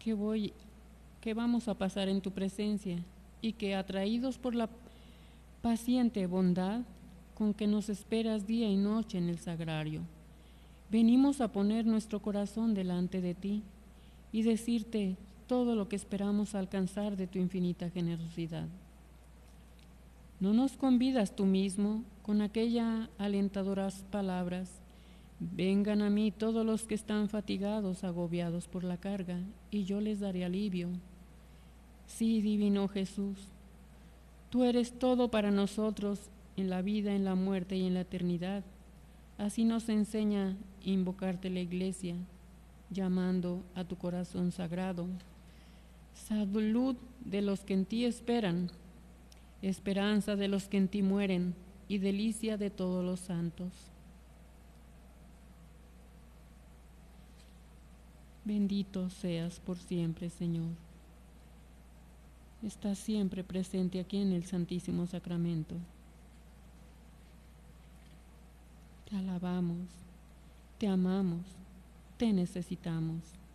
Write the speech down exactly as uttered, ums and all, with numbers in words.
que voy, que vamos a pasar en tu presencia y que, atraídos por la paciente bondad con que nos esperas día y noche en el sagrario, venimos a poner nuestro corazón delante de ti y decirte todo lo que esperamos alcanzar de tu infinita generosidad. ¿No nos convidas tú mismo con aquellas alentadoras palabras? Vengan a mí todos los que están fatigados, agobiados por la carga, y yo les daré alivio. Sí, divino Jesús, tú eres todo para nosotros en la vida, en la muerte y en la eternidad. Así nos enseña a invocarte la Iglesia, llamando a tu corazón sagrado. Salud de los que en ti esperan, esperanza de los que en ti mueren y delicia de todos los santos. Bendito seas por siempre, Señor. Estás siempre presente aquí en el Santísimo Sacramento. Te alabamos, te amamos, te necesitamos.